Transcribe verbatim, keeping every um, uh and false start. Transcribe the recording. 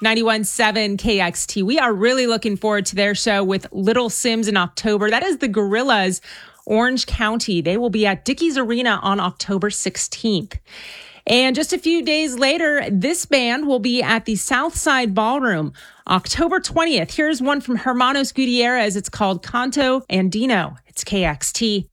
ninety-one point seven K X T. We are really looking forward to their show with Little Sims in October. That is the Gorillaz, Orange County. They will be at Dickies Arena on October sixteenth. And just a few days later, this band will be at the Southside Ballroom, October twentieth. Here's one from Hermanos Gutierrez. It's called Canto Andino. It's K X T.